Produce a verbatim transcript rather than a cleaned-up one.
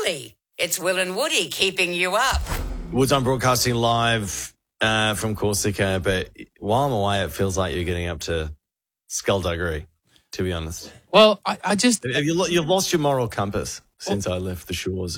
Absolutely. It's Will and Woody keeping you up. Woods, I'm broadcasting live uh, from Corsica, but while I'm away, it feels like you're getting up to skullduggery, to be honest. Well, I, I just... Have you, lo- you've lost your moral compass since well, I left the shores